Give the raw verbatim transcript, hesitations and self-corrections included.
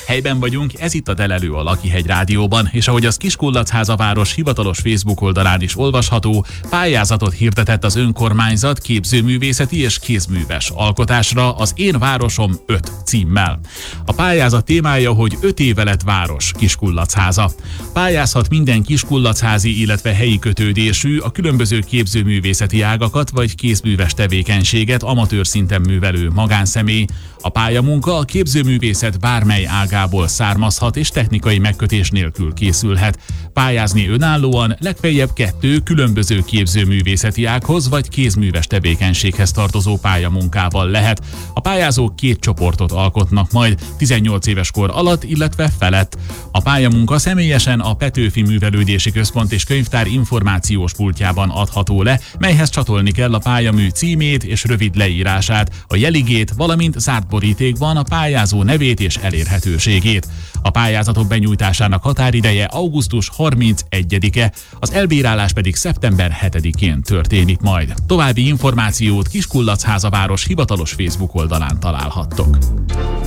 Helyben vagyunk, ez itt a Delelő a Lakihegy Rádióban, és ahogy az Kiskunlachháza város hivatalos Facebook oldalán is olvasható, pályázatot hirdetett az önkormányzat képzőművészeti és kézműves alkotásra az Én városom öt címmel. A pályázat témája, hogy öt éve lett város Kiskunlachháza. Pályázhat minden kiskunlachházi, illetve helyi kötődésű, a különböző képzőművészeti ágakat vagy kézműves tevékenységet amatőr szinten művelő magánszemély. A pályamunka a képzőművészet bármely ágából származhat és technikai megkötés nélkül készülhet. Pályázni önállóan legfeljebb kettő különböző képzőművészeti ághoz vagy kézműves tevékenységhez tartozó pályamunkával lehet. A pályázók két csoportot alkotnak majd tizennyolc éves kor alatt, illetve felett. A pályamunka személyesen a Petőfi Művelődési Központ és Könyvtár információs pultjában adható le, melyhez csatolni kell a pályamű címét és rövid leírását, a jeligét, valamint zárt borítékban a pályázó nevét és elérhetőségét. A pályázatok benyújtásának határideje augusztus harmincegyedike, az elbírálás pedig szeptember hetedikén történik majd. További információt Kiskunlachháza város hivatalos Facebook oldalán találhattok.